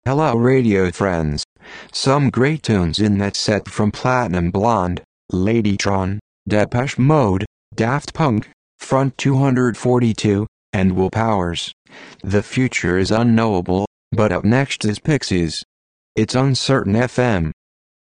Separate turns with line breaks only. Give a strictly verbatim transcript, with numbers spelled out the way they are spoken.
Hello radio friends. Some great tunes in that set from Platinum Blonde, Ladytron, Depeche Mode, Daft Punk, Front two forty-two, and Will Powers. The future is unknowable, but up next is Pixies. It's Uncertain F M.